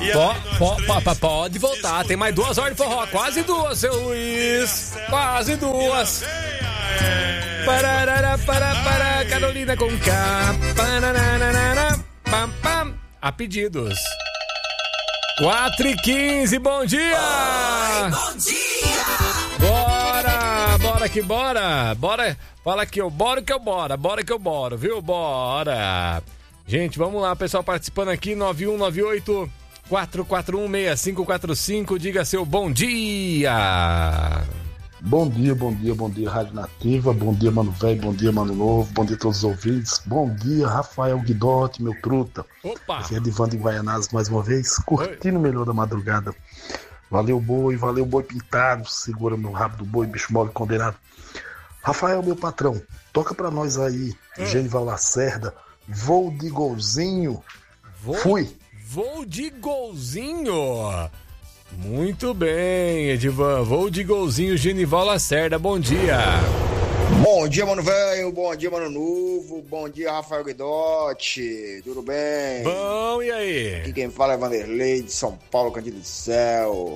Pode voltar, tem mais 2 horas de forró. Quase 2, seu Luiz. Quase 2. Para, Carolina com K. Pam, pam. A pedidos. 4h15, bom dia! Oi, bom dia! Bora que bora! Bora, fala aqui, bora que eu bora, viu? Bora! Gente, vamos lá, pessoal participando aqui, 9198-441-6545, diga seu bom dia! Bom dia, Rádio Nativa, bom dia, Mano Velho, bom dia, Mano Novo, bom dia a todos os ouvintes, bom dia, Rafael Guidotti, meu truta. Opa! Aqui é Divando em Guaianazes mais uma vez, curtindo o melhor da madrugada. Valeu boi pintado, segura meu rabo do boi, bicho mole condenado. Rafael, meu patrão, toca pra nós aí, Genival Lacerda, Voo de Golzinho. Fui! Voo de Golzinho! Muito bem, Edivan. Voo de Golzinho, Genival Lacerda. Bom dia. Bom dia, Mano Velho. Bom dia, Mano Novo. Bom dia, Rafael Guidotti. Tudo bem? Bom, e aí? Aqui quem fala é Vanderlei, de São Paulo, Candido do Céu.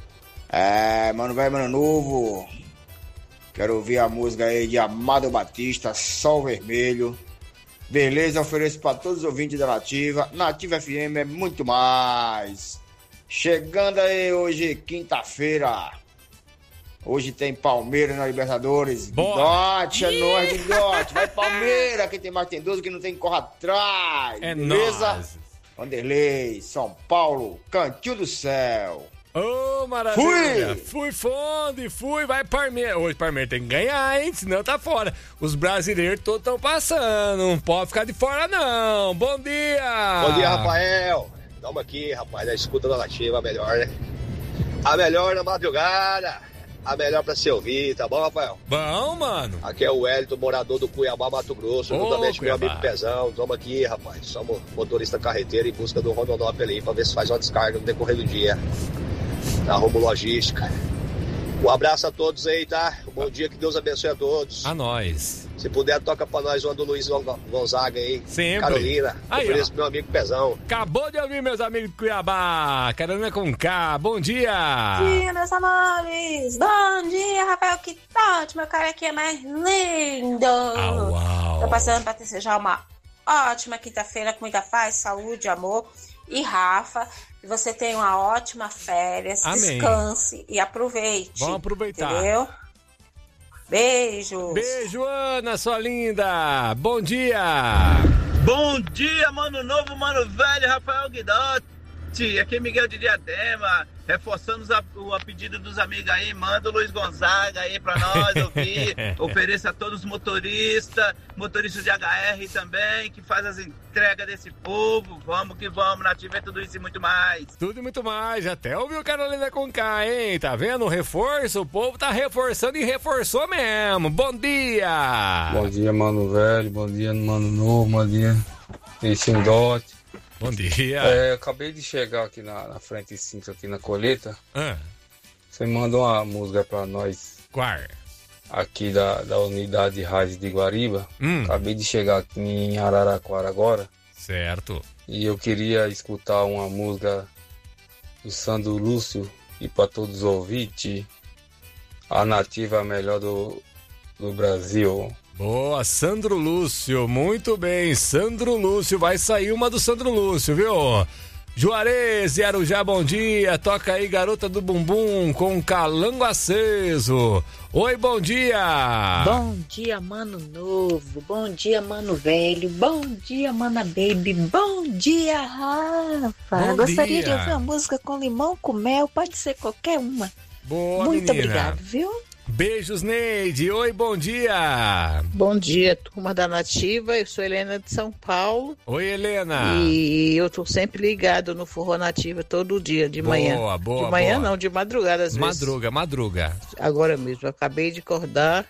Mano Velho, Mano Novo. Quero ouvir a música aí de Amado Batista, Sol Vermelho. Beleza, ofereço para todos os ouvintes da Nativa. Nativa FM é muito mais. Chegando aí hoje, quinta-feira. Hoje tem Palmeiras na Libertadores. Guidotti, é nóis, Guidotti. Vai Palmeiras, quem tem mais tem 12, quem não tem corre atrás. É beleza? Nóis. Vanderlei, São Paulo, Cantinho do Céu. Ô, maravilha. Fui fundo, vai Palmeiras. Hoje Palmeiras tem que ganhar, hein? Senão tá fora. Os brasileiros todos estão passando. Não pode ficar de fora, não. Bom dia. Bom dia, Rafael. Tamo aqui, rapaz, a escuta da Nativa, a melhor, né? A melhor na madrugada, a melhor pra se ouvir, tá bom, Rafael? Bom, mano. Aqui é o Wellington, morador do Cuiabá, Mato Grosso, juntamente meu amigo Pezão. Tamo aqui, rapaz, somos motorista carreteiro em busca do Rondonópolis aí, pra ver se faz uma descarga no decorrer do dia, na Rumo Logística. Um abraço a todos aí, tá? Um bom dia, que Deus abençoe a todos. A nós. Se puder, toca pra nós uma do Luiz Gonzaga aí. Sempre. Carolina. Aí, ofereço pro meu amigo Pezão. Acabou de ouvir, meus amigos de Cuiabá. Carolina com K. Bom dia. Bom dia, meus amores. Bom dia, Rafael Guidotti. Meu cara aqui é mais lindo. Uau. Tô passando pra desejar uma ótima quinta-feira com muita paz, saúde, amor. E Rafa, que você tenha uma ótima férias. Amém. Descanse e aproveite. Vamos aproveitar. Entendeu? Beijos. Beijo, Ana, sua linda. Bom dia. Bom dia, Mano Novo, Mano Velho, Rafael Guidotti. Aqui é Miguel de Diadema, reforçando o pedido dos amigos aí. Manda o Luiz Gonzaga aí pra nós ouvir. Ofereça a todos os motoristas de HR também, que faz as entregas desse povo. Vamos que vamos, Nativa é tudo isso e muito mais. Tudo e muito mais. Até ouviu Carolina com K, hein? Tá vendo? O reforço, o povo tá reforçando e reforçou mesmo. Bom dia. Bom dia, Mano Velho. Bom dia, Mano Novo. Bom dia, Guidotti. Bom dia. Acabei de chegar aqui na frente 5 aqui na colheita. Você mandou uma música pra nós. Qual? Aqui da unidade Rádio de Guariba. Acabei de chegar aqui em Araraquara agora. Certo. E eu queria escutar uma música do Sandro Lúcio e pra todos os ouvintes. A Nativa é a melhor do Brasil. Boa, Sandro Lúcio, muito bem, Sandro Lúcio, vai sair uma do Sandro Lúcio, viu? Juarez e Arujá, bom dia, toca aí Garota do Bumbum com Calango Aceso. Oi, bom dia. Bom dia, Mano Novo, bom dia, Mano Velho, bom dia, Mana Baby, bom dia, Rafa. Gostaria de ouvir uma música com limão, com mel, pode ser qualquer uma. Boa, muito menina. Obrigado, viu? Beijos, Neide. Oi, bom dia. Bom dia, turma da Nativa. Eu sou Helena de São Paulo. Oi, Helena. E eu tô sempre ligado no Forró Nativa todo dia, de manhã. Boa, de manhã boa. não, de madrugada às vezes. Madruga. Agora mesmo, eu acabei de acordar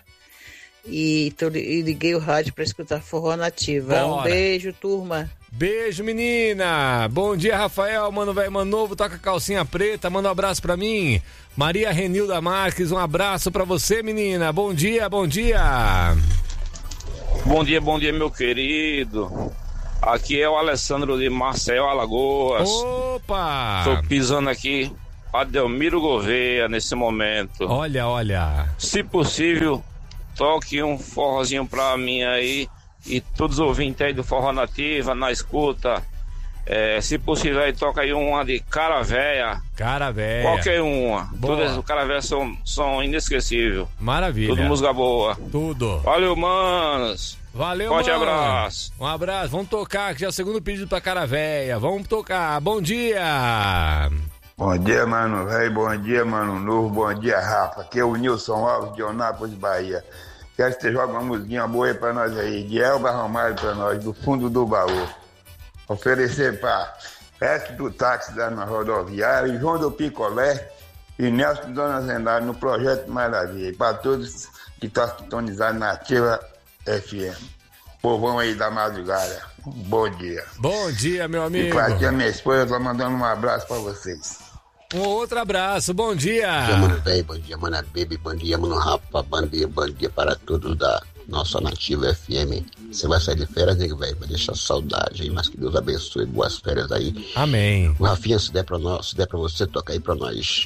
e liguei o rádio para escutar Forró Nativa. Bora. Um beijo, turma. Beijo, menina. Bom dia, Rafael. Mano Velho, Mano Novo, toca calcinha preta. Manda um abraço pra mim. Maria Renilda Marques, um abraço pra você, menina. Bom dia, bom dia. Bom dia, meu querido. Aqui é o Alessandro de Marcel, Alagoas. Opa! Tô pisando aqui, Adelmiro Gouveia, nesse momento. Olha. Se possível, toque um forrozinho pra mim aí e todos os ouvintes aí do Forró Nativa, na escuta. Se possível aí, toca aí uma de Cara Véia. Cara Véia. Qualquer uma. Boa. Todas do Cara Véia são inesquecíveis. Maravilha. Tudo música boa. Tudo. Valeu, manos. Valeu, forte mano. abraço. Um abraço. Vamos tocar, que já é o segundo pedido pra Cara Véia. Vamos tocar. Bom dia. Bom dia, mano velho. Bom dia, mano novo. Bom dia, Rafa. Aqui é o Nilson Alves de Onápolis, Bahia. Quero que você jogue uma musiquinha boa aí pra nós aí. De Elba Ramalho pra nós, do fundo do baú. Oferecer para Petro do Táxi da Rodoviária, João do Picolé e Nelson Dona Zendário no Projeto Maravilha. E para todos que estão sintonizados na Ativa FM. Povão aí da madrugada. Bom dia. Bom dia, meu amigo. E para a minha esposa, tô mandando um abraço para vocês. Um outro abraço, bom dia. Bom dia, mano velho, bom dia, mano baby, bom dia, mano Rafa, bom dia para todos da nossa Nativa FM. Você vai sair de férias, nego velho, vai deixar saudade aí, mas que Deus abençoe, boas férias aí. Amém. O Rafinha, se der pra você, toca aí pra nós.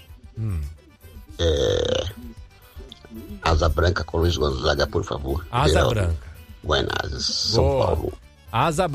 Asa Branca com Luiz Gonzaga, por favor. Asa Branca. Guaianazes, São Paulo. Asa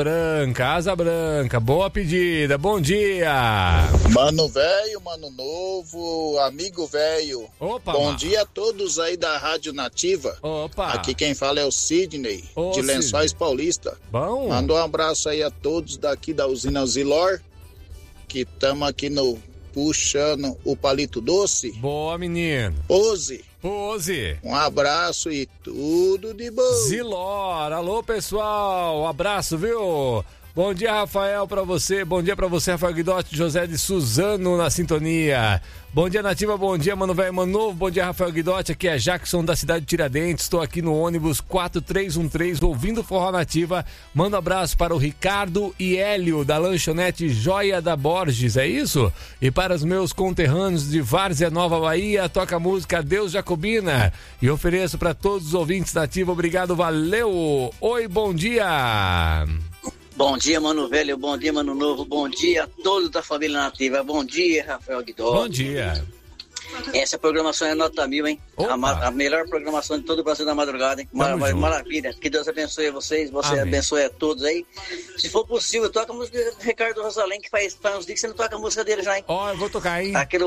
Branca, boa pedida, bom dia. Mano velho, mano novo, amigo velho. Opa. Bom dia a todos aí da Rádio Nativa. Opa. Aqui quem fala é o Sidney, de Lençóis Paulista. Bom. Manda um abraço aí a todos daqui da usina Zilor, que estamos aqui no puxando o palito doce. Boa, menino. Pose. Um abraço e tudo de bom. Zilor, alô pessoal, um abraço, viu? Bom dia, Rafael, pra você. Bom dia pra você, Rafael Guidotti, José de Suzano na sintonia. Bom dia, Nativa, bom dia, mano velho, mano novo. Bom dia, Rafael Guidotti, aqui é Jackson da cidade de Tiradentes. Estou aqui no ônibus 4313, ouvindo Forró Nativa. Manda um abraço para o Ricardo e Hélio, da lanchonete Joia da Borges, é isso? E para os meus conterrâneos de Várzea Nova, Bahia, toca a música Deus Jacobina. E ofereço para todos os ouvintes Nativa, obrigado, valeu. Oi, bom dia. Bom dia, mano velho, bom dia, mano novo, bom dia a todos da família Nativa, bom dia, Rafael Guidotti. Bom dia. Essa programação é nota 1000, hein? A melhor programação de todo o Brasil da madrugada, hein? Maravilha. Que Deus abençoe vocês, abençoe a todos aí. Se for possível, toca a música do Ricardo Rosalém, que faz uns dias que você não toca a música dele já, hein? Eu vou tocar, hein? Aquele,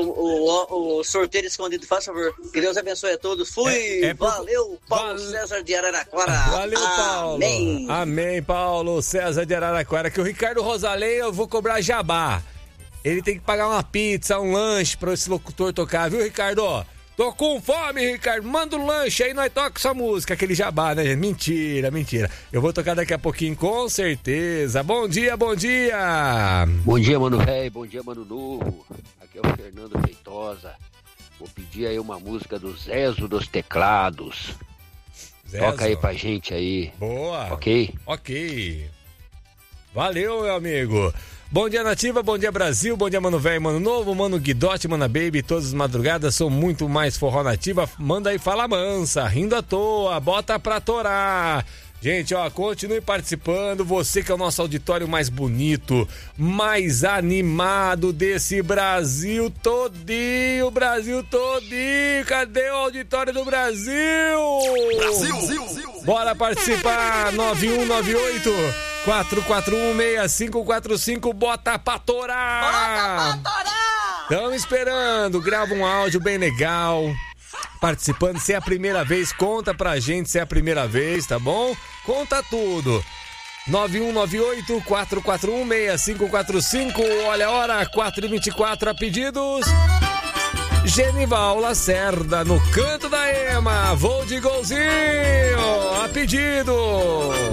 o sorteio escondido, faz favor. Que Deus abençoe a todos. Fui! Valeu, Paulo César de Araraquara. Valeu, Paulo. Amém, Paulo César de Araraquara. Que o Ricardo Rosalém eu vou cobrar jabá. Ele tem que pagar uma pizza, um lanche pra esse locutor tocar, viu, Ricardo? Tô com fome, Ricardo. Manda um lanche aí, nós toca essa música, aquele jabá, né, gente? Mentira. Eu vou tocar daqui a pouquinho, com certeza. Bom dia. Bom dia, mano velho. Bom dia, mano novo. Aqui é o Fernando Feitosa. Vou pedir aí uma música do Zezo dos Teclados. Zezo. Toca aí pra gente aí. Boa. Ok. Valeu, meu amigo. Bom dia, Nativa, bom dia, Brasil, bom dia, mano velho, mano novo, mano Guidotti, mana baby, todas as madrugadas são muito mais Forró Nativa. Manda aí, fala mansa, rindo à toa, bota pra torar. Gente, continue participando, você que é o nosso auditório mais bonito, mais animado desse Brasil todinho, cadê o auditório do Brasil? Bora participar, 9198-441-6545, bota pra torar! Estamos esperando, grava um áudio bem legal, participando, se é a primeira vez, conta pra gente se é a primeira vez, tá bom? Conta tudo. 9198-441-6545, olha a hora, 4h24, a pedidos. Genival Lacerda no canto da Ema, voo de golzinho, a pedido.